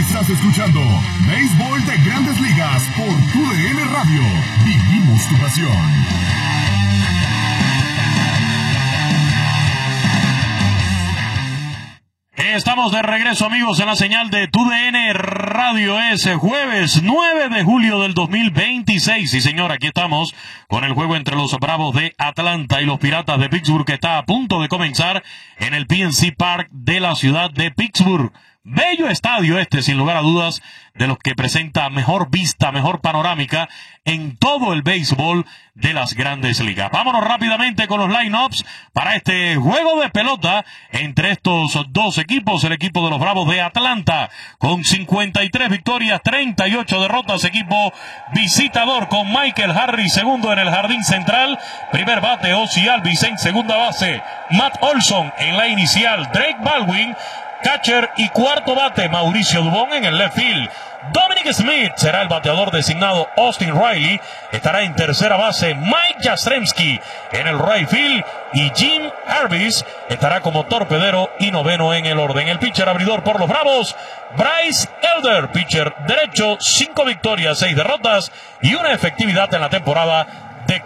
Estás escuchando Béisbol de Grandes Ligas por TUDN Radio. Vivimos tu pasión. Estamos de regreso, amigos, en la señal de TUDN Radio. Es jueves 9 de julio del 2026. Sí, señor, aquí estamos con el juego entre los Bravos de Atlanta y los Piratas de Pittsburgh, que está a punto de comenzar en el PNC Park de la ciudad de Pittsburgh. Bello estadio este, sin lugar a dudas, de los que presenta mejor vista, mejor panorámica en todo el béisbol de las Grandes Ligas. Vámonos rápidamente con los line-ups para este juego de pelota entre estos dos equipos. El equipo de los Bravos de Atlanta con 53 victorias, 38 derrotas. Equipo visitador con Michael Harris, segundo en el jardín central. Primer bate, Ozzie Albies en segunda base. Matt Olson en la inicial. Drake Baldwin, catcher, y cuarto bate, Mauricio Dubón en el left field. Dominic Smith será el bateador designado. Austin Riley estará en tercera base. Mike Yastrzemski en el right field. Y Jim Harvis estará como torpedero y noveno en el orden. El pitcher abridor por los Bravos, Bryce Elder, pitcher derecho, 5 victorias, 6 derrotas y una efectividad en la temporada de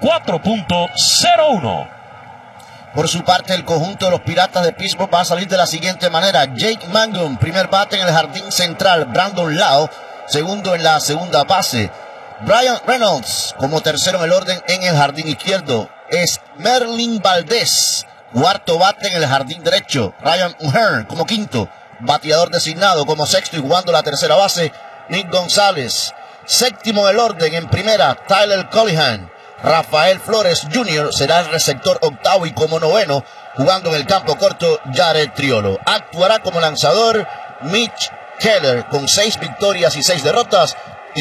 4.01. Por su parte, el conjunto de los Piratas de Pittsburgh va a salir de la siguiente manera. Jake Mangum, primer bate en el jardín central. Brandon Lau, segundo en la segunda base. Brian Reynolds como tercero en el orden en el jardín izquierdo. Es Merlin Valdez, cuarto bate en el jardín derecho. Ryan O'Hearn como quinto. Bateador designado como sexto y jugando la tercera base, Nick González. Séptimo en el orden en primera, Tyler Collihan. Rafael Flores Jr. será el receptor octavo y como noveno, jugando en el campo corto, Jared Triolo. Actuará como lanzador Mitch Keller con 6 victorias y 6 derrotas y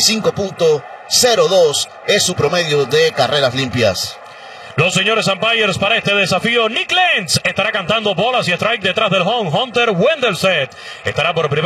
5.02 es su promedio de carreras limpias. Los señores umpires para este desafío: Nick Lenz estará cantando bolas y strike detrás del home. Hunter Wendelstedt estará por primera